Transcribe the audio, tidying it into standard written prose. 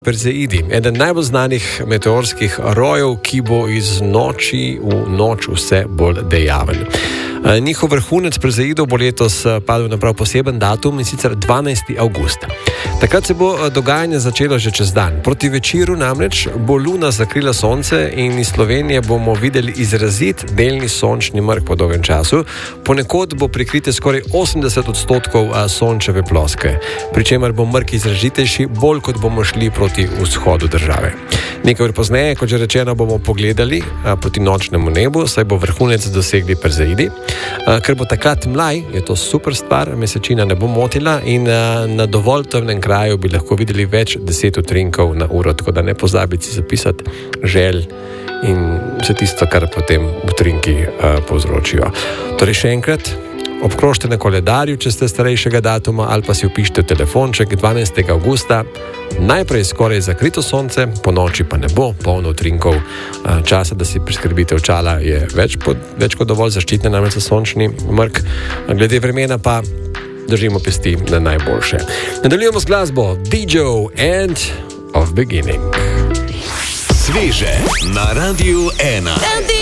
Perseidi, eden najbolj znanih meteorskih rojev, ki bo iz noči v noč vse bolj dejaven. Njihov vrhunec Perseidov bo letos padel na prav poseben datum, in sicer 12. avgust. Takrat se bo dogajanje začelo že čez dan. Proti večeru namreč bo luna zakrila sonce in iz Slovenije bomo videli izrazit delni sončni mrk po dolgem času. Ponekod bo prikrite skoraj 80% sončeve ploske, pri čemer bo mrk izrazitejši, bolj kot bomo šli proti vzhodu države. Nekaj ur pozneje, kot že rečeno, bomo pogledali proti nočnemu nebu, saj bo vrhunec dosegli Perseidi. Ker bo takrat mlaj, je to super stvar, mesečina ne bo motila in na dovolj temnem kraju bi lahko videli več 10 utrinkov na uro, tako da ne pozabite si zapisati želj in vse tisto, kar potem utrinki povzročijo. Torej še enkrat, obkrožite na koledarju, če ste starejšega datuma, ali pa si vpišite telefonček 12. avgusta. Najprej skoraj zakrito sonce, po noči pa ne bo polno utrinkov. Časa, da si priskrbite očala, je več kot dovolj zaščitne, namreč za sončni mrk. Glede vremena pa držimo pesti na najboljše. Nadaljujemo z glasbo DJ End of Beginning. Sveže na Radiu 1.